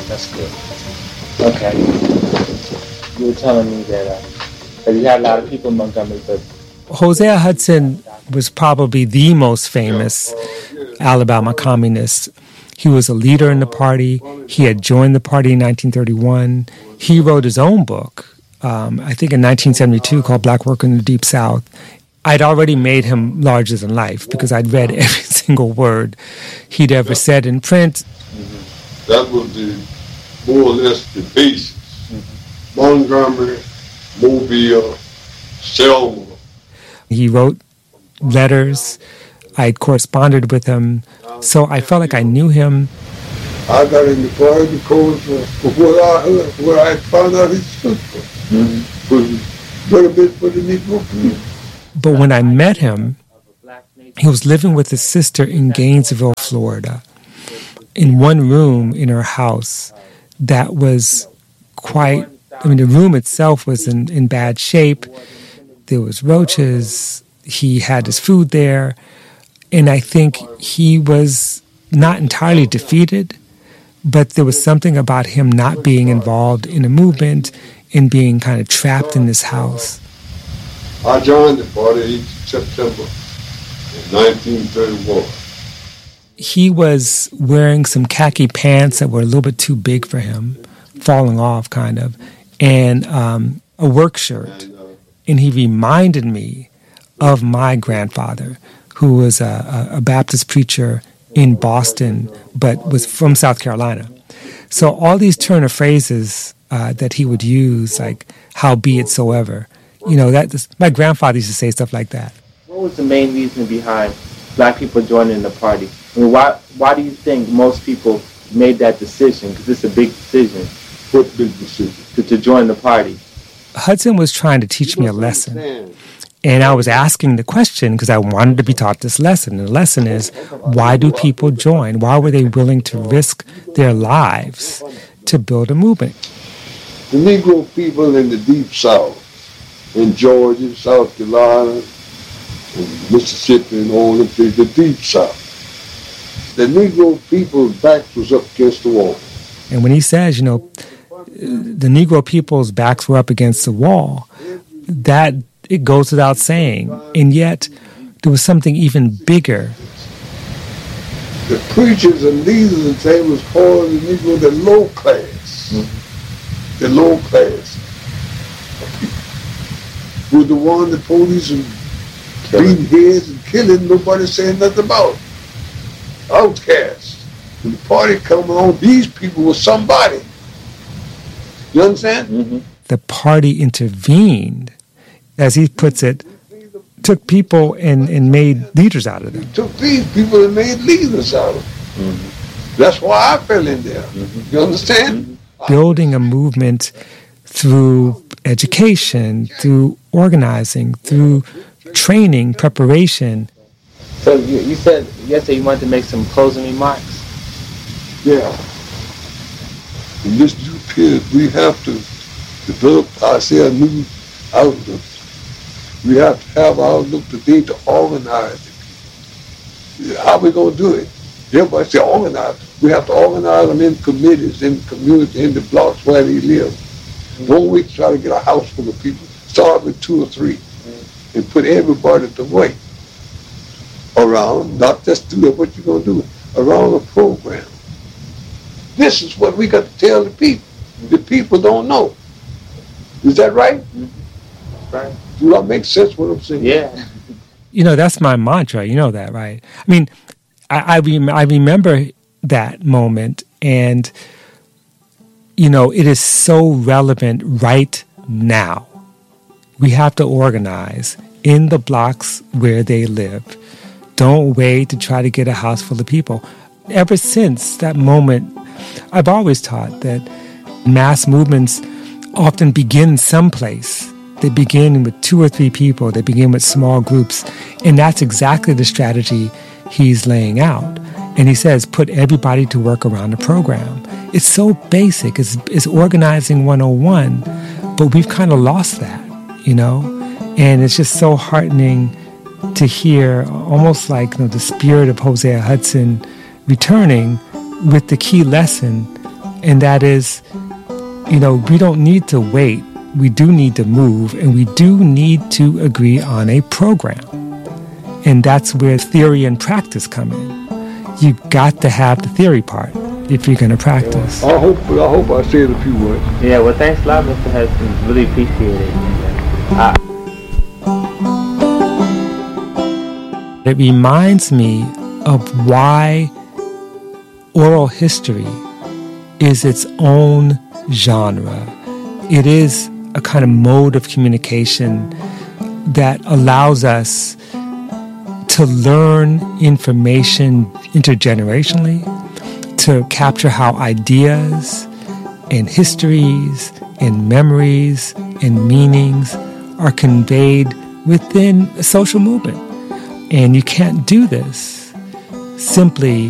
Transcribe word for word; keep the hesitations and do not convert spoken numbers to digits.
That's good. Okay. You were telling me that, uh, that you had a lot of people in Montgomery, but... Hosea Hudson was probably the most famous Alabama communist. He was a leader in the party. He had joined the party in nineteen thirty-one. He wrote his own book, um, I think in nineteen seventy-two, called Black Worker in the Deep South. I'd already made him larger than life because I'd read every single word he'd ever said in print. Mm-hmm. That was the more or less the basics. Mm-hmm. Montgomery, Mobile, Selma. He wrote letters. I corresponded with him. So I felt like I knew him. I got in the party because of what I heard, what I found out his sister. Mm-hmm. Better bit for the Negro people. But when I met him, he was living with his sister in Gainesville, Florida, in one room in her house that was quite, I mean, the room itself was in, in bad shape. There was roaches. He had his food there. And I think he was not entirely defeated, but there was something about him not being involved in a movement and being kind of trapped in this house. I joined the party in September nineteen thirty-one. He was wearing some khaki pants that were a little bit too big for him, falling off kind of, and um, a work shirt. And he reminded me of my grandfather, who was a, a Baptist preacher in Boston, but was from South Carolina. So all these turn of phrases uh, that he would use, like "how be it soever," you know, that my grandfather used to say stuff like that. What was the main reason behind black people joining the party? I mean, why why do you think most people made that decision? Because it's a big decision. What big decision? To, to join the party. Hudson was trying to teach me a lesson. And I was asking the question because I wanted to be taught this lesson. And the lesson is, why do people join? Why were they willing to risk their lives to build a movement? The Negro people in the Deep South, in Georgia, South Carolina, and Mississippi, and all of the, the Deep South, the Negro people's backs was up against the wall. And when he says, you know, the Negro people's backs were up against the wall, that it goes without saying. And yet, there was something even bigger. The preachers and leaders and they was calling the Negro the low class. Mm-hmm. The low class. Were the one the police and beating heads and killing, nobody saying nothing about it. Outcasts. When the party coming on, these people were somebody. You understand? Mm-hmm. The party intervened, as he puts it, took people and, and made leaders out of them. Took these people and made leaders out of them. Mm-hmm. That's why I fell in there. Mm-hmm. You understand? Mm-hmm. Building a movement through education, through organizing, through training, preparation. So you, you said yesterday you wanted to make some closing remarks. Yeah. In this new period, we have to develop, I say, a new outlook. We have to have our outlook today to organize it. How are we going to do it? Everybody say organize. We have to organize them in committees, in the community, in the blocks where they live. Mm-hmm. One week try to get a house full of people. Start with two or three. Mm-hmm. And put everybody to work around, not just do it, what you're going to do, around a program. This is what we got to tell the people. The people don't know. Is that right? Mm-hmm. Right. Do that make sense what I'm saying? Yeah. You know, that's my mantra. You know that, right? I mean, I I, rem- I remember that moment, and, you know, it is so relevant right now. We have to organize in the blocks where they live. Don't wait to try to get a house full of people. Ever since that moment, I've always taught that mass movements often begin someplace. They begin with two or three people. They begin with small groups. And that's exactly the strategy he's laying out. And he says, put everybody to work around the program. It's so basic. It's, it's organizing one oh one. But we've kind of lost that, you know? And it's just so heartening to hear, almost like, you know, the spirit of Hosea Hudson returning with the key lesson And that is, you know, we don't need to wait. We do need to move, and we do need to agree on a program. And that's where theory and practice come in. You've got to have the theory part if you're going to practice. I hope I hope I said a few words. Yeah, well, thanks a lot, Mister Hudson. Really appreciate it. I, It reminds me of why oral history is its own genre. It is a kind of mode of communication that allows us to learn information intergenerationally, to capture how ideas and histories and memories and meanings are conveyed within a social movement. And you can't do this simply